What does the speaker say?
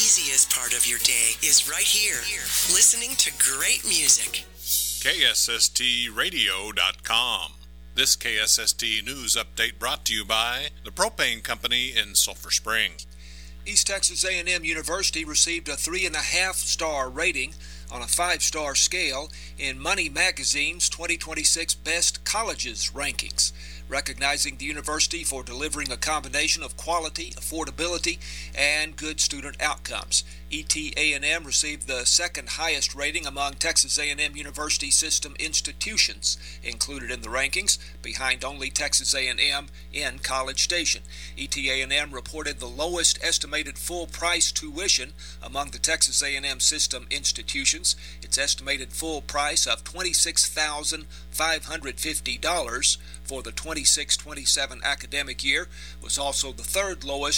easiest part of your day is right here, listening to great music. KSSTradio.com. This KSST news update brought to you by the Propane Company in Sulphur Springs. East Texas A&M University received a 3.5-star rating on a 5-star scale in Money Magazine's 2026 Best Colleges rankings, recognizing the university for delivering a combination of quality, affordability, and good student outcomes. ETA&M received the second highest rating among Texas A&M University system institutions included in the rankings, behind only Texas A&M in College Station. ETA&M reported the lowest estimated full-price tuition among the Texas A&M system institutions. Its estimated full price of $26,550 for the 26-27 academic year was also the third lowest